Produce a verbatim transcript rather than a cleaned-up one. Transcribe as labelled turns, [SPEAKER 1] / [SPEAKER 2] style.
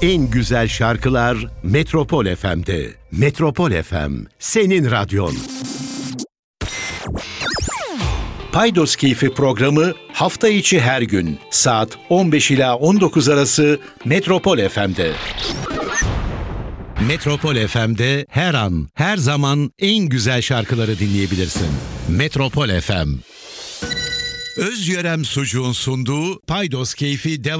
[SPEAKER 1] En güzel şarkılar Metropol F M'de. Metropol F M, senin radyon. Paydos Keyfi programı hafta içi her gün saat on beş ila on dokuz arası Metropol F M'de. Metropol F M'de her an, her zaman en güzel şarkıları dinleyebilirsin. Metropol F M. Özyörem Sucuğun sunduğu Paydos Keyfi devam